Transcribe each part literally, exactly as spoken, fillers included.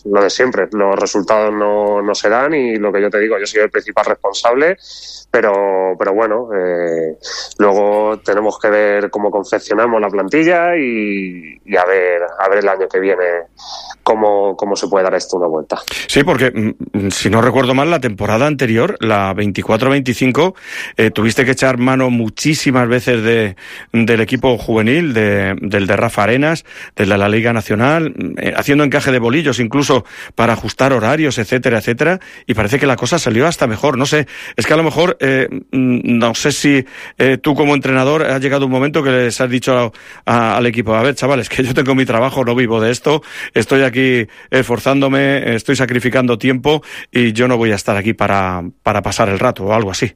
lo de siempre, los resultados no, no se dan y lo que yo te digo, yo soy el principal responsable, pero, pero bueno, eh, luego tenemos que ver cómo confeccionamos la plantilla y, y a ver, a ver el año que viene cómo, cómo se puede dar esto una vuelta. Sí, porque si no recuerdo mal, la temporada anterior, la veinticuatro veinticinco, eh, tuviste que echar mano muchísimas veces de del equipo juvenil, de, del de Rafa Arenas, del de la Liga Nacional, eh, haciendo encaje de bolillos incluso para ajustar horarios, etcétera, etcétera, y parece que la cosa salió hasta mejor. No sé, es que a lo mejor, eh, no sé si eh, tú como entrenador ha llegado un momento que les has dicho a, a, al equipo, a ver, chavales, que yo tengo mi trabajo, no vivo de esto, estoy aquí esforzándome, estoy sacrificando tiempo y yo no voy a estar aquí para, para pasar el rato o algo así.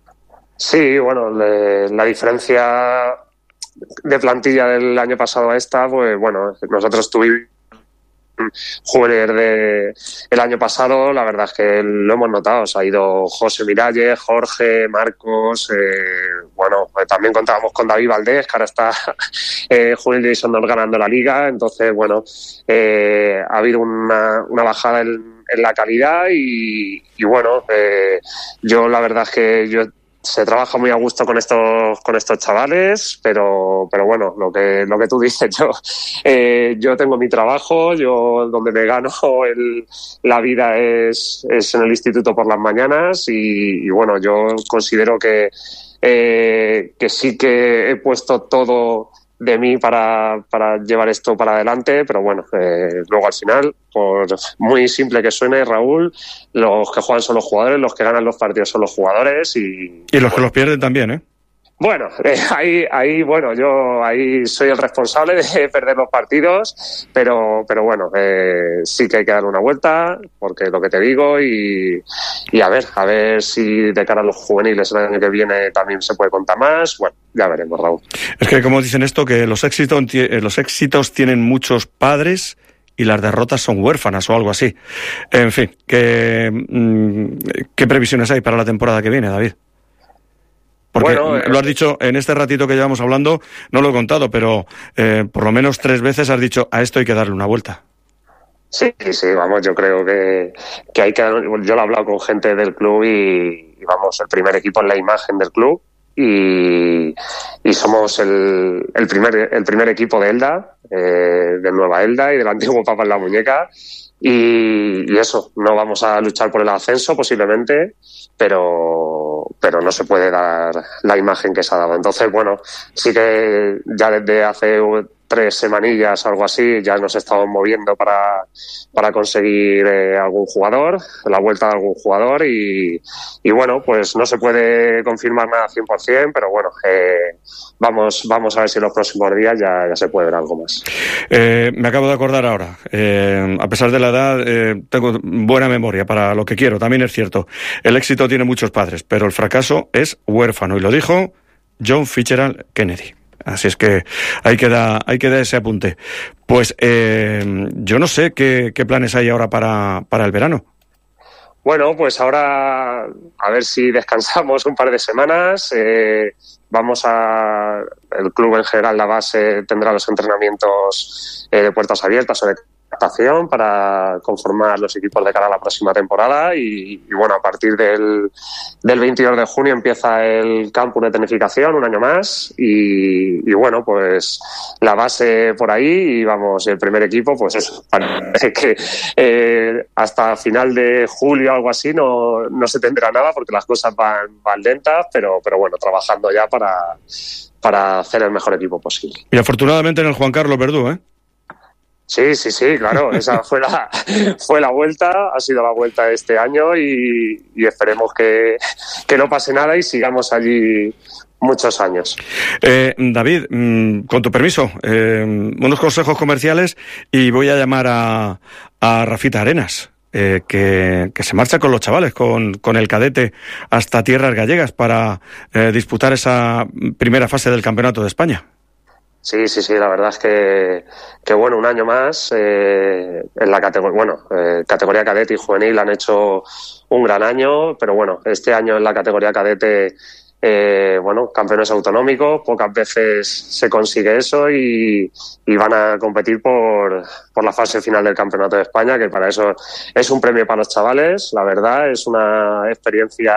Sí, bueno, le, la diferencia de plantilla del año pasado a esta, pues bueno, nosotros tuvimos juveniles de el año pasado, la verdad es que lo hemos notado, se ha ido José Miralles, Jorge, Marcos, eh, bueno, pues también contábamos con David Valdés, que ahora está eh, Juvenil División dos ganando la liga, entonces bueno, eh, ha habido una, una bajada en, en la calidad y, y bueno, eh, yo la verdad es que yo se trabaja muy a gusto con estos con estos chavales, pero pero bueno, lo que lo que tú dices, yo eh, yo tengo mi trabajo, yo donde me gano el, la vida es, es en el instituto por las mañanas y, y bueno, yo considero que eh, que sí que he puesto todo de mí para, para llevar esto para adelante, pero bueno, eh, luego al final, por muy simple que suene, Raúl, los que juegan son los jugadores, los que ganan los partidos son los jugadores y... Y los que los pierden también, ¿eh? Bueno, eh, ahí, ahí, bueno, yo ahí soy el responsable de perder los partidos, pero, pero bueno, eh, sí que hay que darle una vuelta, porque lo que te digo y, y a ver, a ver si de cara a los juveniles el año que viene también se puede contar más. Bueno, ya veremos, Raúl. Es que como dicen esto, que los éxitos, los éxitos tienen muchos padres y las derrotas son huérfanas o algo así. En fin, ¿qué, qué previsiones hay para la temporada que viene, David? Porque bueno, eh, lo has dicho en este ratito que llevamos hablando, no lo he contado, pero eh, por lo menos tres veces has dicho, a esto hay que darle una vuelta. Sí, sí, vamos, yo creo que, que hay que... Yo lo he hablado con gente del club y, y vamos, el primer equipo es la imagen del club y, y somos el, el, primer, el primer equipo de Elda, eh, de Nueva Elda y del antiguo Papa en la Muñeca. Y, y eso, no vamos a luchar por el ascenso posiblemente, pero pero no se puede dar la imagen que se ha dado. Entonces, bueno, sí que ya desde hace tres semanillas o algo así ya nos estamos moviendo para, para conseguir eh, algún jugador, la vuelta de algún jugador y, y bueno, pues no se puede confirmar nada cien por ciento, pero bueno, eh, vamos vamos a ver si en los próximos días ya, ya se puede ver algo más. Eh, me acabo de acordar ahora, eh, a pesar de la edad, eh, tengo buena memoria para lo que quiero, también es cierto, el éxito tiene muchos padres, pero el fracaso es huérfano, y lo dijo John Fitzgerald Kennedy. Así es que ahí queda, ahí queda ese apunte. Pues eh, yo no sé qué, qué planes hay ahora para, para el verano. Bueno, pues ahora a ver si descansamos un par de semanas. Eh, vamos a... El club en general, la base, tendrá los entrenamientos eh, de puertas abiertas o de captación para conformar los equipos de cara a la próxima temporada y, y bueno, a partir del, del veintidós de junio empieza el campus de tecnificación, un año más y, y bueno, pues la base por ahí y vamos, el primer equipo, pues eso, parece que eh, hasta final de julio o algo así no, no se tendrá nada porque las cosas van, van lentas, pero, pero bueno, trabajando ya para, para hacer el mejor equipo posible. Y afortunadamente en el Juan Carlos Verdú, ¿eh? Sí, sí, sí, claro, esa fue la fue la vuelta, ha sido la vuelta este año y, y esperemos que, que no pase nada y sigamos allí muchos años. Eh, David, con tu permiso, eh, unos consejos comerciales y voy a llamar a, a Rafita Arenas, eh, que, que se marcha con los chavales, con, con el cadete hasta tierras gallegas para eh, disputar esa primera fase del Campeonato de España. Sí, sí, sí, la verdad es que, que bueno, un año más eh, en la categoría, bueno, eh, categoría cadete y juvenil han hecho un gran año, pero bueno, este año en la categoría cadete Eh, bueno, campeones autonómicos, pocas veces se consigue eso y, y van a competir por, por la fase final del Campeonato de España, que para eso es un premio para los chavales, la verdad, es una experiencia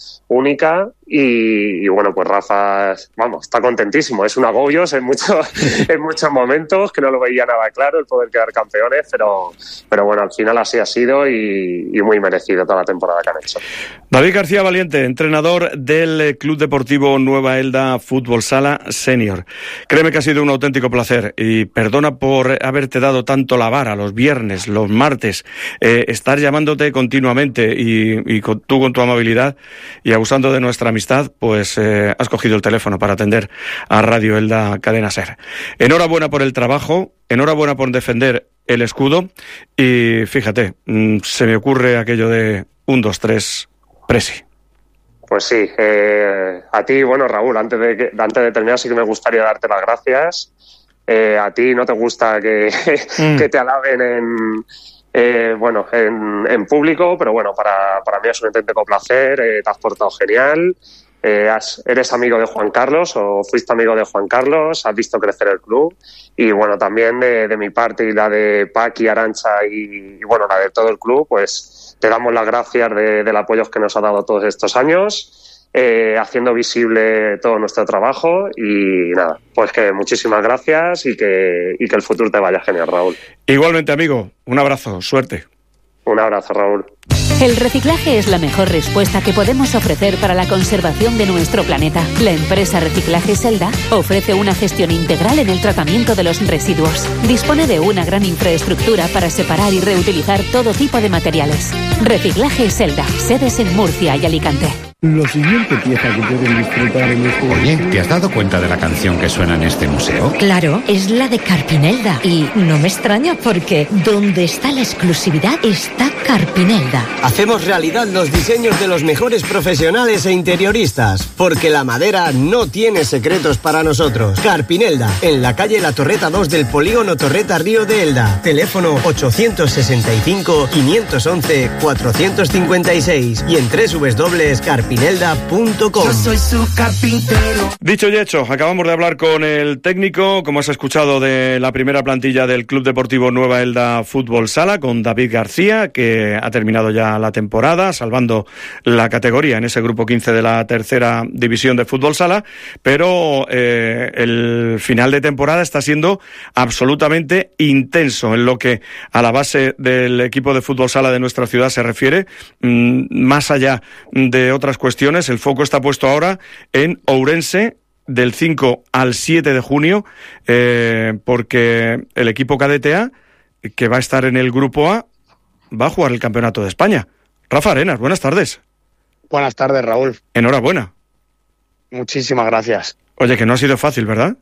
única y, y bueno, pues Rafa, vamos, está contentísimo, es un agobio en muchos, en muchos momentos, que no lo veía nada claro el poder quedar campeones, pero, pero bueno, al final así ha sido y, y muy merecido toda la temporada que han hecho. David García Valiente, entrenador del Club Deportivo Nueva Elda Fútbol Sala Senior. Créeme que ha sido un auténtico placer y perdona por haberte dado tanto la vara los viernes, los martes, eh, estar llamándote continuamente y, y con, tú con tu amabilidad y abusando de nuestra amistad, pues eh, has cogido el teléfono para atender a Radio Elda Cadena Ser. Enhorabuena por el trabajo, enhorabuena por defender el escudo y fíjate, mmm, se me ocurre aquello de un, dos, tres, presi. Pues sí, eh, a ti, bueno, Raúl, antes de, antes de terminar sí que me gustaría darte las gracias. Eh, a ti no te gusta que, mm. que te alaben en, eh, bueno, en, en público, pero bueno, para, para mí es un auténtico placer, eh, te has portado genial, eh, has, eres amigo de Juan Carlos o fuiste amigo de Juan Carlos, has visto crecer el club y bueno, también de, de mi parte y la de Paqui, Arantxa y, y bueno, la de todo el club, pues te damos las gracias de, del apoyo que nos ha dado todos estos años, eh, haciendo visible todo nuestro trabajo y nada, pues que muchísimas gracias y que, y que el futuro te vaya genial, Raúl. Igualmente, amigo, un abrazo, suerte. Un abrazo, Raúl. El reciclaje es la mejor respuesta que podemos ofrecer para la conservación de nuestro planeta. La empresa Reciclaje Selda ofrece una gestión integral en el tratamiento de los residuos. Dispone de una gran infraestructura para separar y reutilizar todo tipo de materiales. Reciclaje Selda, sedes en Murcia y Alicante. Lo siguiente pieza que pueden disfrutar en este... Oye, ¿te has dado cuenta de la canción que suena en este museo? Claro, es la de Carpinelda. Y no me extraña porque donde está la exclusividad está Carpinelda. Hacemos realidad los diseños de los mejores profesionales e interioristas, porque la madera no tiene secretos para nosotros. Carpinelda, en la calle La Torreta dos del Polígono Torreta Río de Elda. Teléfono ochocientos sesenta y cinco, quinientos once, cuatrocientos cincuenta y seis y en doble u doble u doble u punto carpinelda punto com. Yo soy su carpintero. Dicho y hecho, acabamos de hablar con el técnico, como has escuchado, de la primera plantilla del Club Deportivo Nueva Elda Fútbol Sala, con David García, que ha terminado ya la temporada, salvando la categoría en ese grupo quince de la tercera división de Fútbol Sala, pero eh, el final de temporada está siendo absolutamente intenso en lo que a la base del equipo de Fútbol Sala de nuestra ciudad se refiere. Mm, más allá de otras cuestiones, el foco está puesto ahora en Ourense, del cinco al siete de junio, eh, porque el equipo cadete A, que va a estar en el grupo A, va a jugar el Campeonato de España. Rafa Arenas, buenas tardes. Buenas tardes, Raúl. Enhorabuena. Muchísimas gracias. Oye, que no ha sido fácil, ¿verdad?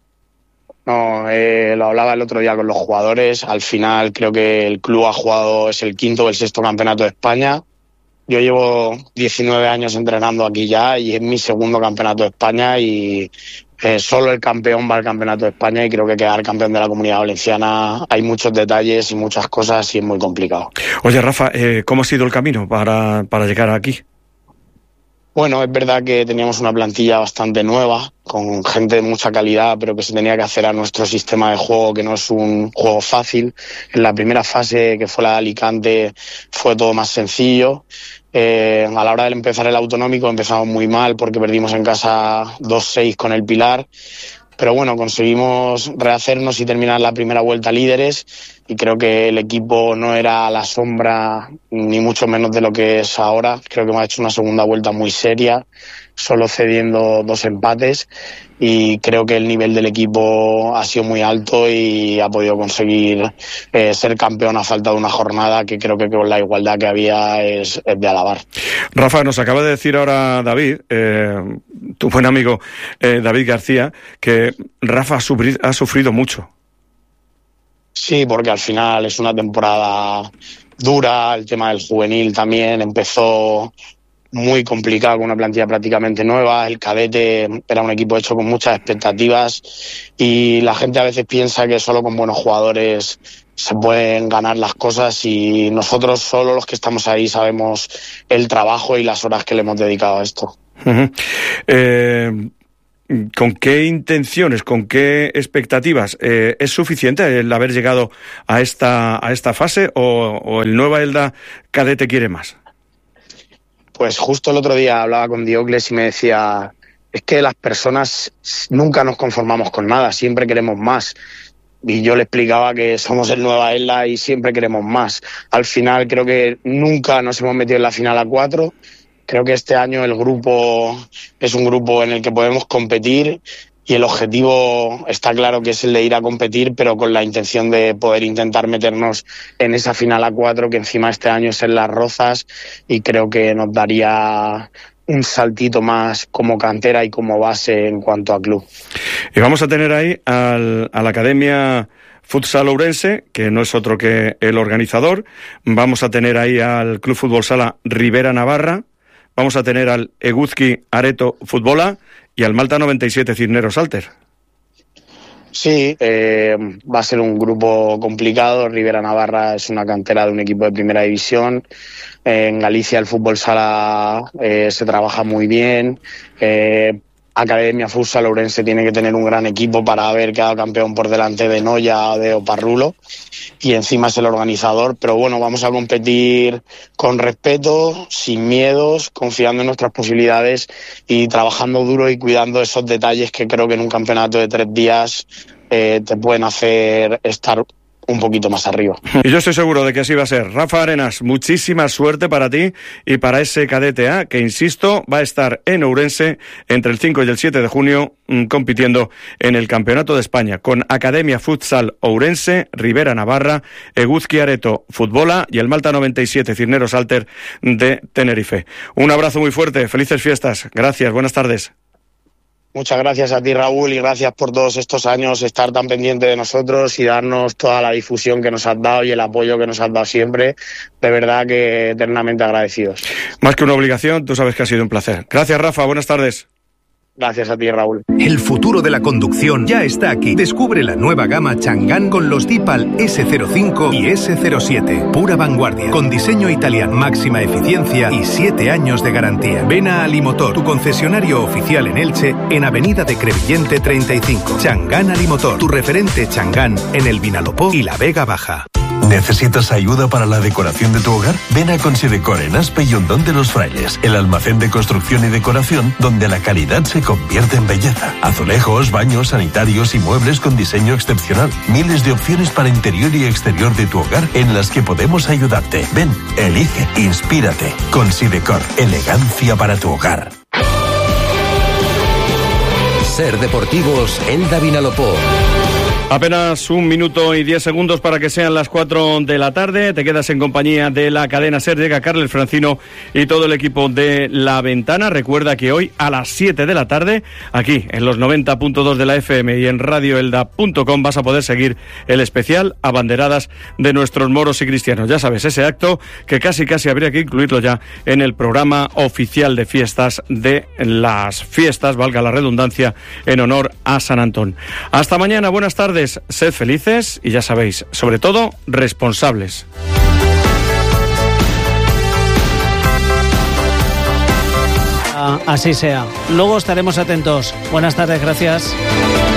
No, eh, lo hablaba el otro día con los jugadores. Al final creo que el club ha jugado, es el quinto o el sexto Campeonato de España. Yo llevo diecinueve años entrenando aquí ya y es mi segundo Campeonato de España y eh, solo el campeón va al Campeonato de España y creo que quedar campeón de la Comunidad Valenciana hay muchos detalles y muchas cosas y es muy complicado. Oye, Rafa, eh, ¿cómo ha sido el camino para, para llegar aquí? Bueno, es verdad que teníamos una plantilla bastante nueva, con gente de mucha calidad, pero que se tenía que hacer a nuestro sistema de juego, que no es un juego fácil. En la primera fase, que fue la de Alicante, fue todo más sencillo. Eh, a la hora de empezar el autonómico empezamos muy mal porque perdimos en casa dos seis con el Pilar. Pero bueno, conseguimos rehacernos y terminar la primera vuelta líderes y creo que el equipo no era a la sombra ni mucho menos de lo que es ahora. Creo que hemos hecho una segunda vuelta muy seria, solo cediendo dos empates y creo que el nivel del equipo ha sido muy alto y ha podido conseguir eh, ser campeón a falta de una jornada que creo que con la igualdad que había es, es de alabar. Rafa, nos acaba de decir ahora David, eh, tu buen amigo eh, David García, que Rafa ha sufrido, ha sufrido mucho. Sí, porque al final es una temporada dura, el tema del juvenil también empezó muy complicado con una plantilla prácticamente nueva, el cadete era un equipo hecho con muchas expectativas y la gente a veces piensa que solo con buenos jugadores se pueden ganar las cosas y nosotros solo los que estamos ahí sabemos el trabajo y las horas que le hemos dedicado a esto. Uh-huh. Eh... ¿Con qué intenciones, con qué expectativas? Eh, ¿Es suficiente el haber llegado a esta a esta fase o, o el Nueva Elda cadete quiere más? Pues justo el otro día hablaba con Diocles y me decía, es que las personas nunca nos conformamos con nada, siempre queremos más. Y yo le explicaba que somos el Nueva Elda y siempre queremos más. Al final creo que nunca nos hemos metido en la final a cuatro. Creo que este año el grupo es un grupo en el que podemos competir y el objetivo está claro que es el de ir a competir, pero con la intención de poder intentar meternos en esa final a cuatro, que encima este año es en Las Rozas, y creo que nos daría un saltito más como cantera y como base en cuanto a club. Y vamos a tener ahí al, a la Academia Futsal Ourense, que no es otro que el organizador. Vamos a tener ahí al Club Fútbol Sala Ribera Navarra. Vamos a tener al Eguzki Areto Futbola y al Malta noventa y siete Cisneros Alter. Sí, eh, va a ser un grupo complicado. Ribera Navarra es una cantera de un equipo de primera división. Eh, en Galicia el fútbol sala eh, se trabaja muy bien. Eh, Academia Futsal Ourense tiene que tener un gran equipo para haber quedado campeón por delante de Noya o de Oparrulo, y encima es el organizador. Pero bueno, vamos a competir con respeto, sin miedos, confiando en nuestras posibilidades y trabajando duro y cuidando esos detalles que creo que en un campeonato de tres días eh, te pueden hacer estar un poquito más arriba. Y yo estoy seguro de que así va a ser. Rafa Arenas, muchísima suerte para ti y para ese cadete A, que insisto, va a estar en Ourense entre el cinco y el siete de junio mmm, compitiendo en el Campeonato de España con Academia Futsal Ourense, Ribera Navarra, Eguzki Areto Futbola y el Malta noventa y siete Cisneros Alter de Tenerife. Un abrazo muy fuerte, felices fiestas, gracias, buenas tardes. Muchas gracias a ti, Raúl, y gracias por todos estos años estar tan pendiente de nosotros y darnos toda la difusión que nos has dado y el apoyo que nos has dado siempre. De verdad que eternamente agradecidos. Más que una obligación, tú sabes que ha sido un placer. Gracias, Rafa, buenas tardes. Gracias a ti, Raúl. El futuro de la conducción ya está aquí. Descubre la nueva gama Chang'an con los Dipal ese cero cinco y ese cero siete. Pura vanguardia, con diseño italiano, máxima eficiencia y siete años de garantía. Ven a Alimotor, tu concesionario oficial en Elche, en Avenida de Crevillente treinta y cinco. Chang'an Alimotor, tu referente Chang'an en el Vinalopó y la Vega Baja. ¿Necesitas ayuda para la decoración de tu hogar? Ven a Considecor en Aspe y Hondón de los Frailes, el almacén de construcción y decoración donde la calidad se convierte en belleza. Azulejos, baños, sanitarios y muebles con diseño excepcional. Miles de opciones para interior y exterior de tu hogar en las que podemos ayudarte. Ven, elige, inspírate. Considecor, elegancia para tu hogar. Ser Deportivos, Elda Vinalopó. Apenas un minuto y diez segundos para que sean las cuatro de la tarde. Te quedas en compañía de la cadena SER. Llega Carles Francino y todo el equipo de La Ventana. Recuerda que hoy a las siete de la tarde, aquí en los noventa punto dos de la F M y en radio elda punto com, vas a poder seguir el especial Abanderadas de nuestros moros y cristianos. Ya sabes, ese acto que casi casi habría que incluirlo ya en el programa oficial de fiestas de las fiestas, valga la redundancia, en honor a San Antón. Hasta mañana, buenas tardes. Sed felices y ya sabéis, sobre todo, responsables. Así sea. Luego estaremos atentos. Buenas tardes, gracias.